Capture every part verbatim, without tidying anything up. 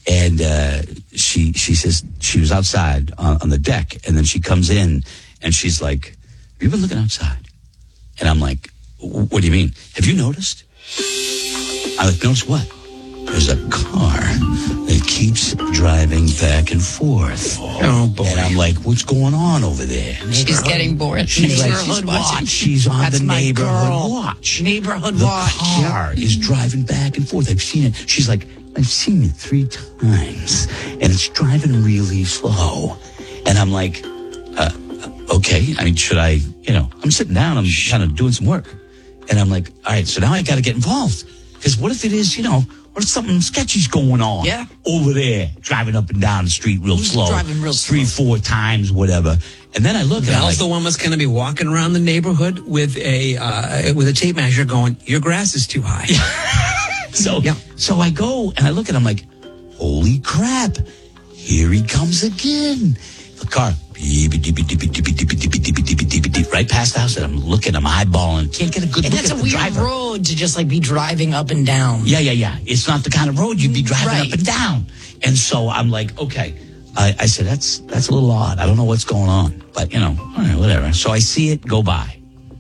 And uh, she she says she was outside on, on the deck, and then she comes in, and she's like, "Have you been looking outside?" And I'm like, "What do you mean? Have you noticed?" I like, "Notice what?" There's a car that keeps driving back and forth. Oh, boy. And I'm like, "What's going on over there?" She's getting bored. She's like, Neighborhood she's watch. watching. She's on That's the my neighborhood girl. watch. Neighborhood the watch. car is driving back and forth. I've seen it. She's like, "I've seen it three times, and it's driving really slow." And I'm like, uh, okay. I mean, should I, you know, I'm sitting down. I'm kind of doing some work. And I'm like, all right, so now I got to get involved. Because what if it is, you know, what if something sketchy's going on Yeah. over there, driving up and down the street real Who's slow. driving real Three, slow? four times, whatever. And then I look and I'm Val's like, the one that's going to be walking around the neighborhood with a uh, with a tape measure going, your grass is too high. So, Yeah. so I go and I look and I'm like, holy crap, here he comes again. The car, beep, beep, beep, beep, beep, beep, beep, beep, beep, beep, beep, beep, beep, right past the house, and I'm looking, I'm eyeballing, can't get a good And look that's at a the weird driver. road to just like be driving up and down. Yeah, yeah, yeah. It's not the kind of road you'd be driving Right. up and down. And so I'm like, okay. I, I said, that's that's a little odd. I don't know what's going on. But, you know, all right, whatever. So I see it go by.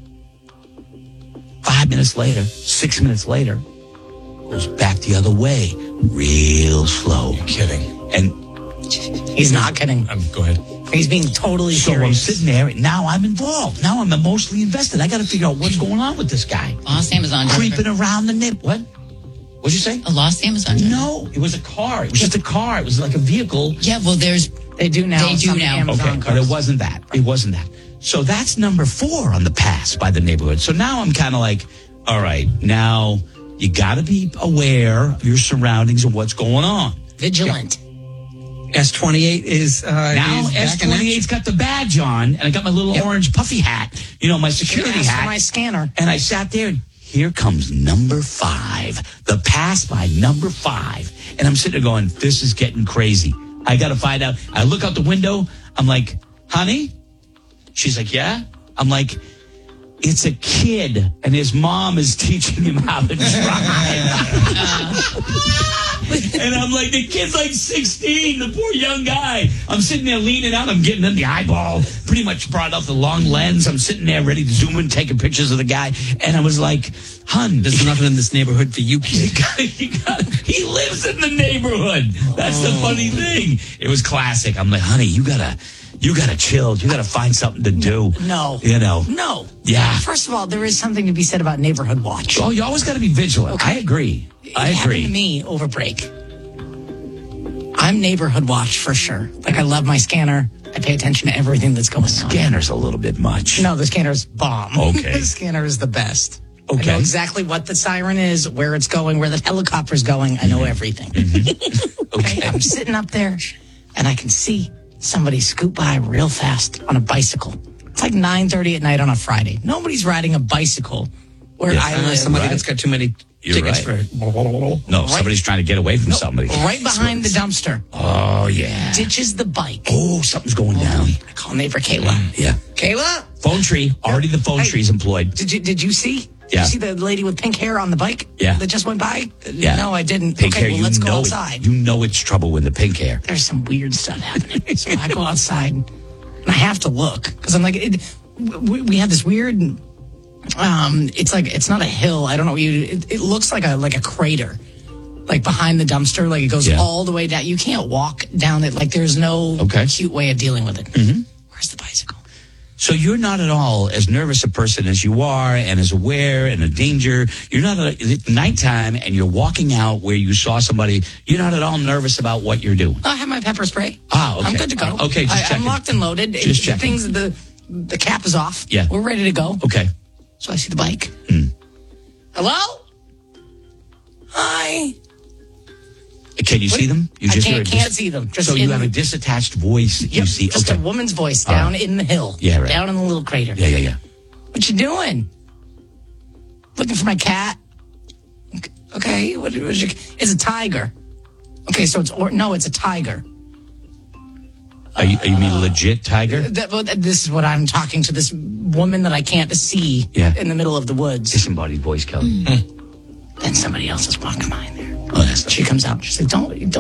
Five minutes later, six minutes later, goes back the other way, real slow. You're kidding. And He's not kidding. Um, go ahead. He's being totally so I'm serious. sitting there, and now I'm involved. Now I'm emotionally invested. I got to figure out what's going on with this guy. Lost Amazon driver. Creeping around the nip. What? What'd you say? A lost Amazon driver. No, it was a car. It was just a car. It was like a vehicle. Yeah, well, there's They do now. They do some now. Amazon Okay, but cars. it wasn't that. It wasn't that. So that's number four on the pass by the neighborhood. So now I'm kind of like, all right, now you got to be aware of your surroundings and what's going on. Vigilant. S twenty-eight is uh, Now is back in S twenty-eight's got the badge on, and I got my little Yep. orange puffy hat, you know, my security Ask for hat. my scanner. And I sat there, and here comes number five, the pass by number five. And I'm sitting there going, this is getting crazy. I got to find out. I look out the window. I'm like, honey? She's like, yeah? I'm like, it's a kid, and his mom is teaching him how to drive. And I'm like, the kid's like sixteen, the poor young guy. I'm sitting there leaning out. I'm getting in the eyeball. Pretty much brought out the long lens. I'm sitting there ready to zoom in, taking pictures of the guy. And I was like, hun, There's nothing in this neighborhood for you, you kid. got, you got, he lives in the neighborhood. That's the funny thing. It was classic. I'm like, honey, you gotta, you gotta chill. You gotta find something to do. No. You know. No. Yeah. First of all, there is something to be said about neighborhood watch. Oh, you always gotta be vigilant. Okay. I agree. I It happened to agree. me over break. I'm neighborhood watch for sure. Like I love my scanner. I pay attention to everything that's going on. Scanner's a little bit much. No, the scanner's bomb. Okay. The scanner is the best. Okay. I know exactly what the siren is, where it's going, where the helicopter's going. I know everything. Okay. I'm sitting up there and I can see somebody scoot by real fast on a bicycle. It's like nine thirty at night on a Friday. Nobody's riding a bicycle where Yeah. I Uh, live. somebody right. that's got too many You're tickets right. for. No, somebody's trying to get away from somebody. Right behind the dumpster. Oh, yeah. Ditches the bike. Oh, something's going down. I call neighbor Kayla. Yeah. Kayla? Phone tree. Already the phone Hey. tree's employed. Did you did you see? Did Yeah. you see the lady with pink hair on the bike? Yeah. That just went by? Yeah. No, I didn't. Pink okay, hair, well, you let's go know outside. It, you know it's trouble with the pink hair. There's some weird stuff happening. So I go outside and I have to look because I'm like, it, we, we have this weird. Um, it's like it's not a hill. I don't know. What you, it, it looks like a like a crater, like behind the dumpster. Like it goes Yeah. all the way down. You can't walk down it. Like there's no Okay. cute way of dealing with it. Mm-hmm. Where's the bicycle? So you're not at all as nervous a person as you are and as aware and a danger. You're not at it's nighttime and you're walking out where you saw somebody. You're not at all nervous about what you're doing. I have my pepper spray. Ah, okay. I'm good to go. Uh, okay, just I, I'm checking. locked and loaded. Just the checking. things the the cap is off. Yeah. We're ready to go. Okay. So I see the bike. Hmm. Hello? Hi. Can you see them? You I hear can't, a dis- can't see them. Just so you in- have a disattached voice that you Yep, see. just Okay. a woman's voice All down right. in the hill. Yeah, right. Down in the little crater. Yeah, yeah, yeah. What you doing? Looking for my cat. Okay, what was your? It's a tiger. Okay, so it's or no, it's a tiger. Are you, are you mean a legit tiger? That, well, this is what I'm talking to this woman that I can't see Yeah. in the middle of the woods. Disembodied voice, Kelly. Then somebody else is walking by in there. Oh, that's She comes out. She's like, "Don't, don't